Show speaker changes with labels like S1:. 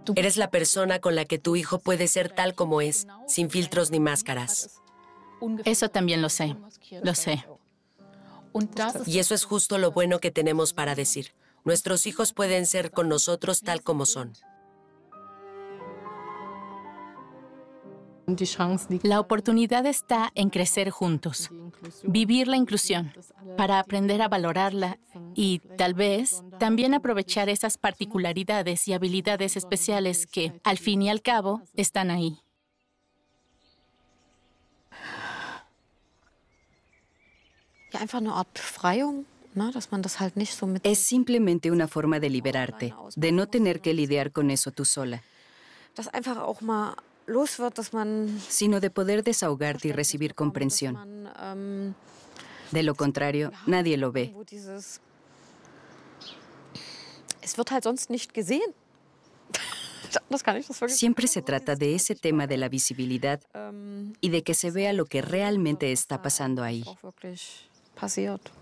S1: Eres la persona con la que tu hijo puede ser tal como es, sin filtros ni máscaras.
S2: Eso también lo sé. Lo sé.
S1: Y eso es justo lo bueno que tenemos para decir. Nuestros hijos pueden ser con nosotros tal como son.
S2: La oportunidad está en crecer juntos, vivir la inclusión, para aprender a valorarla y, tal vez, también aprovechar esas particularidades y habilidades especiales que, al fin y al cabo, están ahí.
S3: Es simplemente una forma de liberarte, de no tener que lidiar con eso tú sola, sino de poder desahogarte y recibir comprensión. De lo contrario, nadie lo ve. Siempre se trata de ese tema de la visibilidad y de que se vea lo que realmente está pasando ahí.